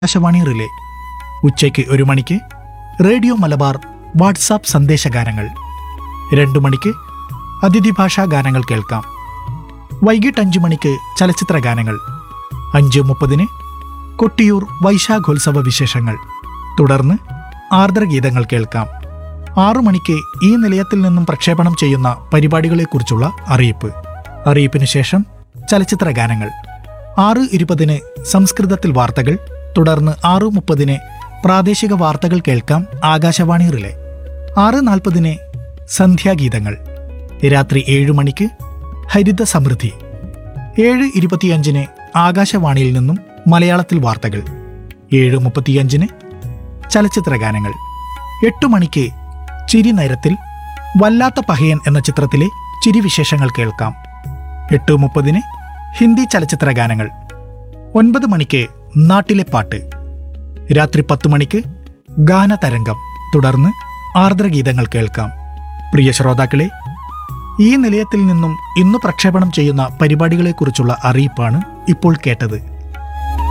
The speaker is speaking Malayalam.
ആകാശവാണി റിലേ. ഉച്ചയ്ക്ക് 1 മണിക്ക് റേഡിയോ മലബാർ വാട്സാപ്പ് സന്ദേശഗാനങ്ങൾ. 2 മണിക്ക് അതിഥി ഭാഷാ ഗാനങ്ങൾ കേൾക്കാം. വൈകിട്ട് 5 മണിക്ക് ചലച്ചിത്ര ഗാനങ്ങൾ. 5:30 കൊട്ടിയൂർ വൈശാഖോത്സവ വിശേഷങ്ങൾ. തുടർന്ന് ആർദ്രഗീതങ്ങൾ കേൾക്കാം. 6 മണിക്ക് ഈ നിലയത്തിൽ നിന്നും പ്രക്ഷേപണം ചെയ്യുന്ന പരിപാടികളെക്കുറിച്ചുള്ള അറിയിപ്പ്. അറിയിപ്പിനു ശേഷം ചലച്ചിത്ര ഗാനങ്ങൾ. 6:20 സംസ്കൃതത്തിൽ വാർത്തകൾ. തുടർന്ന് 6:30 പ്രാദേശിക വാർത്തകൾ കേൾക്കാം ആകാശവാണി റിലേ. 6:40 സന്ധ്യാഗീതങ്ങൾ. രാത്രി 7 മണിക്ക് ഹരിത സമൃദ്ധി. 7:25 ആകാശവാണിയിൽ നിന്നും മലയാളത്തിൽ വാർത്തകൾ. 7:35 ചലച്ചിത്ര ഗാനങ്ങൾ. 8 മണിക്ക് ചിരി നേരത്തിൽ വല്ലാത്ത പഹയൻ എന്ന ചിത്രത്തിലെ ചിരിവിശേഷങ്ങൾ കേൾക്കാം. 8:30 ഹിന്ദി ചലച്ചിത്ര ഗാനങ്ങൾ. 9 മണിക്ക് നാട്ടിലെ പാട്ട്. രാത്രി 10 മണിക്ക് ഗാനതരംഗം. തുടർന്ന് ആർദ്രഗീതങ്ങൾ കേൾക്കാം. പ്രിയ ശ്രോതാക്കളെ, ഈ നിലയത്തിൽ നിന്നും ഇന്ന് പ്രക്ഷേപണം ചെയ്യുന്ന പരിപാടികളെക്കുറിച്ചുള്ള അറിയിപ്പാണ് ഇപ്പോൾ കേട്ടത്.